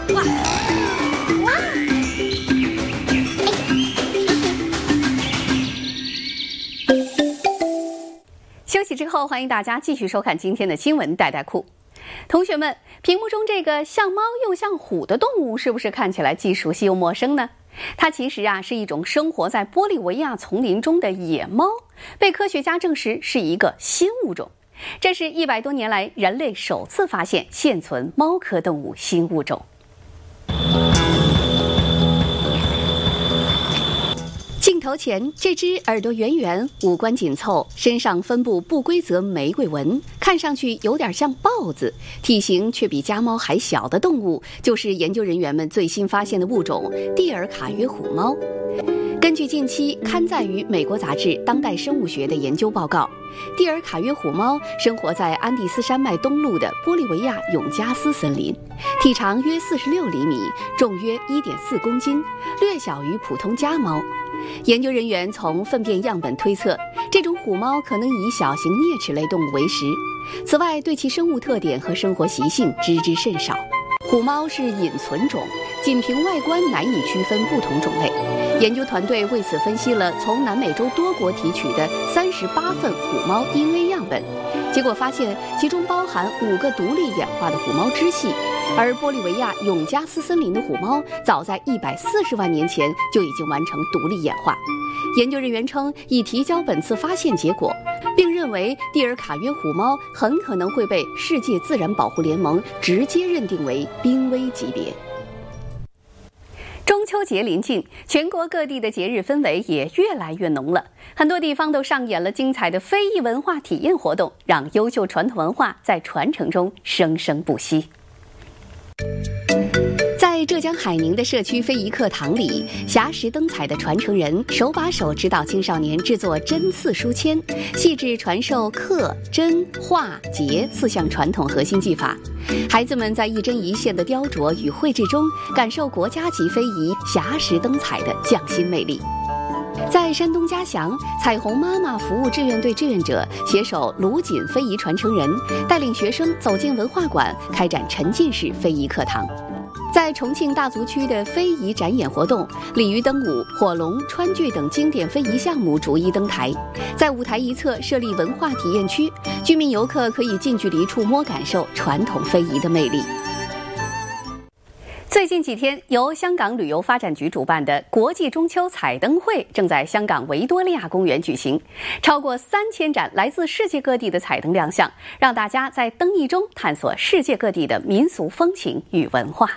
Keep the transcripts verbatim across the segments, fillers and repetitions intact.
休息之后，欢迎大家继续收看今天的新闻带带库。同学们，屏幕中这个像猫又像虎的动物，是不是看起来既熟悉又陌生呢？它其实啊是一种生活在玻利维亚丛林中的野猫，被科学家证实是一个新物种。这是一百多年来人类首次发现现存猫科动物新物种。镜头前，这只耳朵圆圆、五官紧凑、身上分布不规则玫瑰纹，看上去有点像豹子，体型却比家猫还小的动物，就是研究人员们最新发现的物种——蒂尔卡约虎猫。根据近期刊载于美国杂志《当代生物学》的研究报告，蒂尔卡约虎猫生活在安第斯山脉东麓的玻利维亚永加斯森林，体长约四十六厘米，重约一点四公斤，略小于普通家猫。研究人员从粪便样本推测，这种虎猫可能以小型啮齿类动物为食。此外，对其生物特点和生活习性知之甚少。虎猫是隐存种，仅凭外观难以区分不同种类。研究团队为此分析了从南美洲多国提取的三十八份虎猫 D N A 样本，结果发现其中包含五个独立演化的虎猫支系，而玻利维亚永加斯森林的虎猫早在一百四十万年前就已经完成独立演化。研究人员称，已提交本次发现结果，并认为蒂尔卡约虎猫很可能会被世界自然保护联盟直接认定为濒危级别。中秋节临近，全国各地的节日氛围也越来越浓了，很多地方都上演了精彩的非遗文化体验活动，让优秀传统文化在传承中生生不息。在浙江海宁的社区非遗课堂里，霞石灯彩的传承人手把手指导青少年制作针刺书签，细致传授刻、针、画、结四项传统核心技法。孩子们在一针一线的雕琢与绘制中，感受国家级非遗霞石灯彩的匠心魅力。在山东嘉祥，彩虹妈妈服务志愿队志愿者携手卢锦非遗传承人，带领学生走进文化馆，开展沉浸式非遗课堂。在重庆大足区的非遗展演活动，鲤鱼灯舞、火龙、川剧等经典非遗项目逐一登台。在舞台一侧设立文化体验区，居民游客可以近距离触摸感受传统非遗的魅力。最近几天，由香港旅游发展局主办的国际中秋彩灯会正在香港维多利亚公园举行，超过三千盏来自世界各地的彩灯亮相，让大家在灯艺中探索世界各地的民俗风情与文化。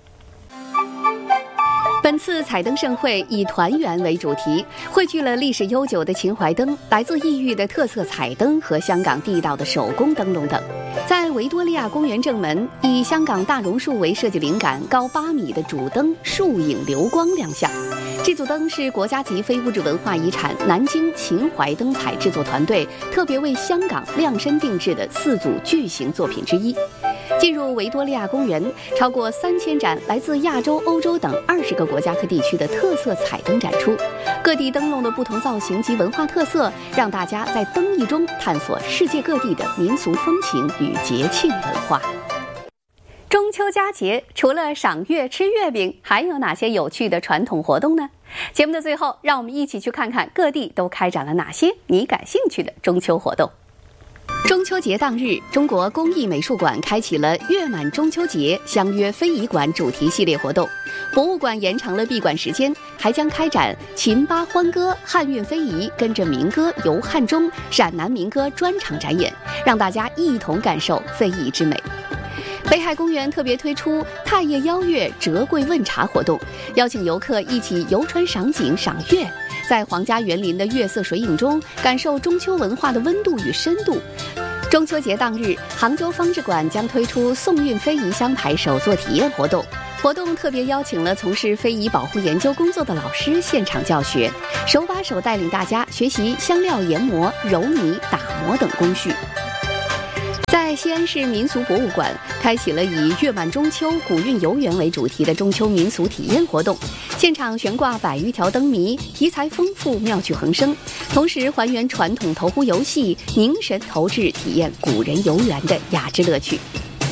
本次彩灯盛会以团圆为主题，汇聚了历史悠久的秦淮灯、来自异域的特色彩灯和香港地道的手工灯笼等。在维多利亚公园正门，以香港大榕树为设计灵感，高八米的主灯树影流光亮相。这组灯是国家级非物质文化遗产南京秦淮灯彩制作团队特别为香港量身定制的四组巨型作品之一。进入维多利亚公园，超过三千盏来自亚洲、欧洲等二十个国家和地区的特色彩灯展出，各地灯笼的不同造型及文化特色，让大家在灯艺中探索世界各地的民俗风情与节庆文化。中秋佳节，除了赏月、吃月饼，还有哪些有趣的传统活动呢？节目的最后，让我们一起去看看各地都开展了哪些你感兴趣的中秋活动。中秋节当日，中国工艺美术馆开启了月满中秋节相约非遗馆主题系列活动。博物馆延长了闭馆时间，还将开展秦巴欢歌、汉韵非遗、跟着民歌游汉中、陕南民歌专场展演，让大家一同感受非遗之美。北海公园特别推出踏叶邀月折桂问茶活动，邀请游客一起游船赏景赏月，在皇家园林的月色水影中感受中秋文化的温度与深度。中秋节当日，杭州方志馆将推出宋韵非遗香台手作体验活动，活动特别邀请了从事非遗保护研究工作的老师现场教学，手把手带领大家学习香料研磨、揉泥、打磨等工序。在西安市民俗博物馆开启了以月满中秋、古韵游园为主题的中秋民俗体验活动，现场悬挂百余条灯谜，题材丰富，妙趣横生，同时还原传统投壶游戏，凝神投掷，体验古人游园的雅致乐趣。这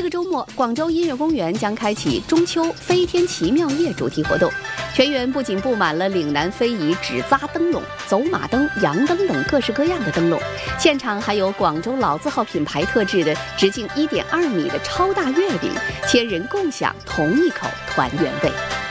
这个周末，广州音乐公园将开启中秋飞天奇妙夜主题活动。全园不仅布满了岭南非遗纸扎灯笼、走马灯、羊灯等各式各样的灯笼，现场还有广州老字号品牌特制的直径一点二米的超大月饼，千人共享同一口团圆味。